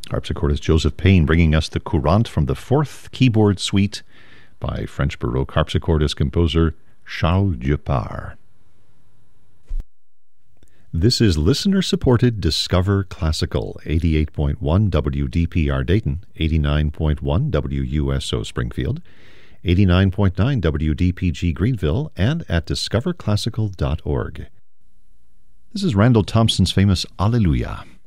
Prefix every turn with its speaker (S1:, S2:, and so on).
S1: Harpsichordist Joseph Payne bringing us the Courante from the 4th Keyboard Suite by French Baroque harpsichordist composer Charles Dupart. This is listener-supported Discover Classical, 88.1 WDPR Dayton, 89.1 WUSO Springfield, 89.9 WDPG Greenville, and at discoverclassical.org. This is Randall Thompson's famous Alleluia,